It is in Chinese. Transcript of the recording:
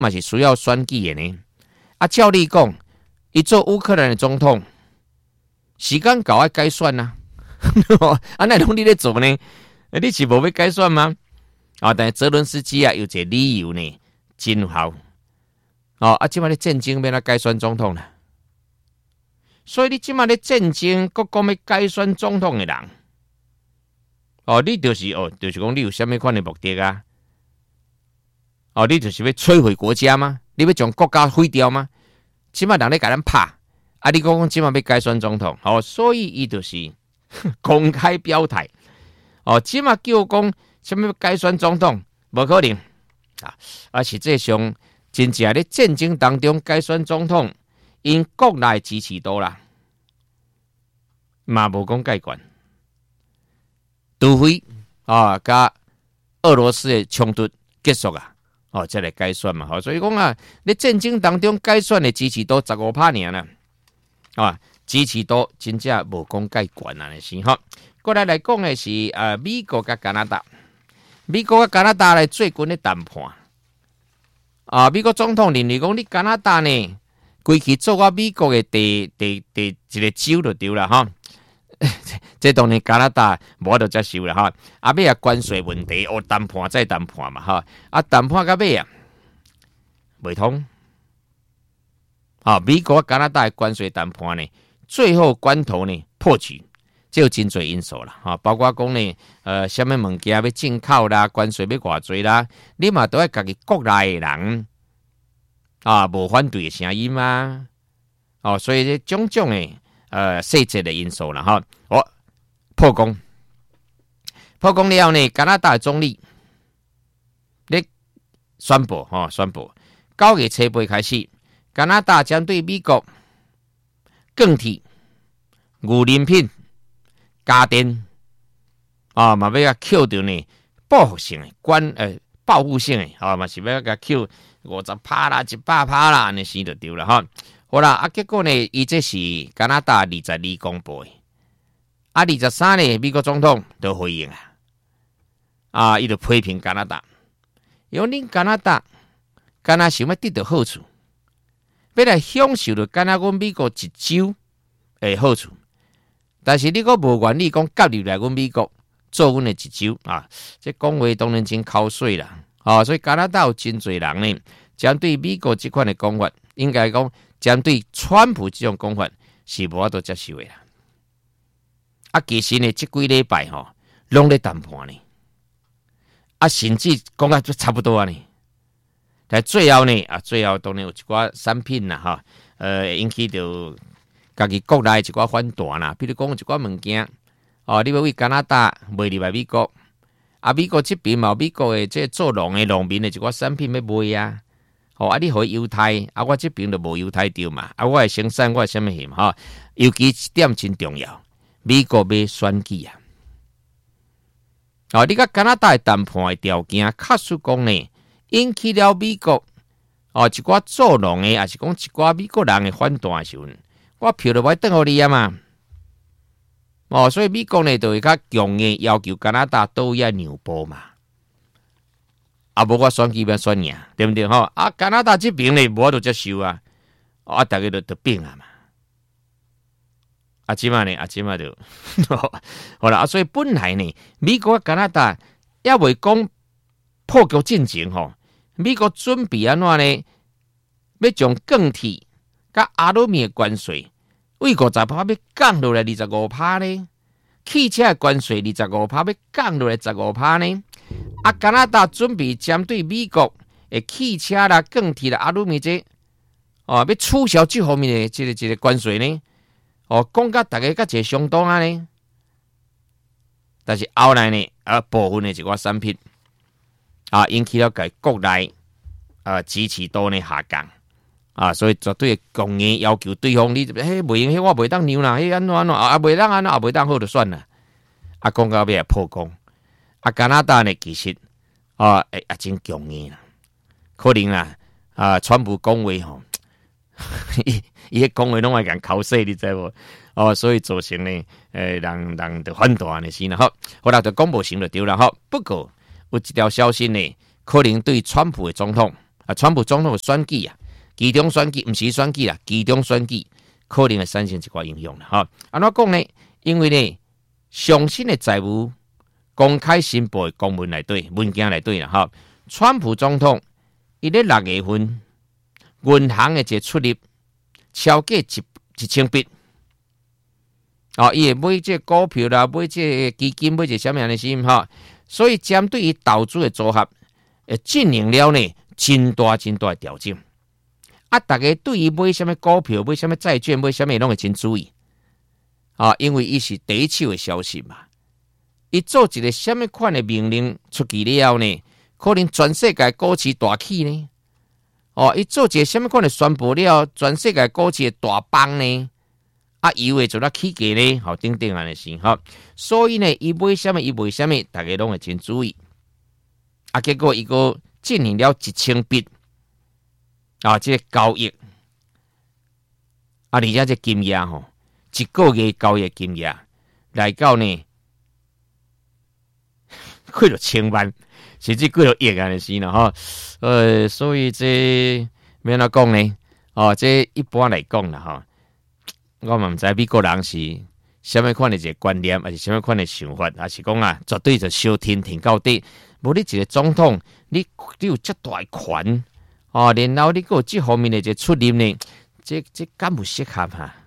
嘛是需要选举的呢。啊，照你讲，伊做乌克兰的总统，时间到要改选啊，啊，那拢你咧做呢？你是无要改选吗？啊，但是泽伦斯基啊，有一个理由呢，真有效。哦，啊，即摆咧战争要来改选总统啦，所以你即摆咧战争，各讲要改选总统的人，哦，你就是讲你有啥物款的目的啊？哦，你就是要摧毁国家吗？你要将国家毁掉吗？即摆人咧甲咱拍，啊，你讲即摆要改选总统，哦，所以伊就是公开表态，哦，即摆叫讲啥物改选总统，无可能啊！实际上，真正咧战争当中改选总统，因国内支持度啦，嘛无讲改观，除非啊，甲俄罗斯的冲突结束啊，哦，再来改选嘛。所以讲啊，咧战争当中改选的支持度15%尔啦，啊，支持度真正无讲改观啊，是吼。过来讲的是美国甲加拿大。美国甲加拿大咧最近咧谈判啊，美国总统认为讲你加拿大呢，规期做我美国的第一个州就对啦哈。这当然加拿大无法度接受啦哈。啊，尾啊关税问题，哦谈判再谈判嘛哈。啊谈判到尾啊，未通。啊，美国加拿大的关税谈判呢，最后关头呢破局。这有真侪因素啦，哈，包括讲呢，什么物件要进口啦，关税要偌济啦，你嘛都要家己国内的人啊，无反对的声音嘛，哦，所以这种种的细节的因素啦，哈，哦，破功了后呢，加拿大的总理咧宣布9月初8开始，加拿大将对美国更替牛奶品。家电啊，嘛要扣掉呢报复性的报复性的啊，嘛是要甲扣50%啦、100%啦，安尼生就对了哈。好啦，啊，结果呢，伊这是加拿大22公布的，啊23呢，美国总统都回应啊，伊就批评加拿大，因为恁加拿大敢若想要得到好处，要来享受到敢若阮美国一州的好处。但是你个无愿意讲加入来阮美国做阮的一州啊，这讲话当然真口水啦，啊，所以加拿大有真侪人呢，将对美国这款的讲法，应该讲将对川普这种讲法是无法度接受的啦。啊，其实呢，这几礼拜吼，拢咧谈判呢，啊，甚至讲啊就差不多啊呢，但最后呢，最后当然有一寡产品啦，哈，引起到。家己国内一寡反弹啦，比如讲一寡物件，哦，你要为加拿大卖入来美国，啊，美国这边嘛，美国的这做农的农民的一寡产品要卖啊，哦，啊，你互犹太，啊，我这边就无犹太掉嘛，啊，我的生产我的什么嘛，哈，尤其一点真重要，美国要选举啊，哦，你甲加拿大的谈判的条件，确实讲呢，引起了美国哦一寡做农的，也是讲一寡美国人的反弹的时候。我票就要转互你啊嘛，哦，所以美国呢就会较强的要求加拿大都要让步嘛，啊，无我选举要选赢，对不对吼？啊，加拿大这边呢无法度接受啊，啊，大家都变啊嘛，啊，即嘛就好啦，啊，所以本来呢，美国加拿大也未讲破局进前吼，美国准备安怎呢？要将更替甲阿鲁米的关税。为50%要降落来25%呢？汽车的关税25%要降落来15%呢？啊，加拿大准备针对美国的汽车啦、更替啦、阿鲁米这要取消这方面的这个关税呢？哦，讲甲大家甲一相当啊呢？但是后来呢，部分的一寡产品引起了国内支持度呢下降。所以绝对公硬要求对方你，袂用，我袂当让啦，安怎袂当安怎，袂当好就算啦。讲到尾破功，加拿大呢其实真强硬啦，可能啦川普讲话吼，伊讲话拢爱共口水，你知无？所以造成呢，人就反弹的是啦，好啦，就讲无成就对啦，不过有一条消息呢，可能对川普的总统川普总统的选举啊，其中选举不是选举啦，其中选举可能会产生一寡影响啦。哈，安怎讲呢？因为呢，上新的财务公开申报的公文内底文件内底啦，哈，川普总统伊咧6月份银行的一个出入超过1000笔。伊会买这股票啦，买这基金，买这什么样的事哈？所以针对于投资的组合，进行了呢真大的调整。大家对于买什么股票、买什么债券、买什么拢会真注意。因为伊是第一手的消息嘛。伊做一个什么款的命令出去了后呢，可能全世界股市大起呢。伊做一个什么款的宣布了，全世界股市大崩呢？以为做了起价呢，等等安尼事所以呢，伊买什么，伊卖什么，大家拢会真注意。结果伊个进行了1000笔这个交易而且这金额一个月交易金额来到呢，过了1000万，甚至过了亿安尼事啦所以这免怎讲呢？这一般来讲啦我嘛唔知美国人是什么款的一个观念，还是什么款的想法，还是讲绝对就小听到底。无你一个总统，你有这大权然后你有这方面的一个出入呢，这敢不适合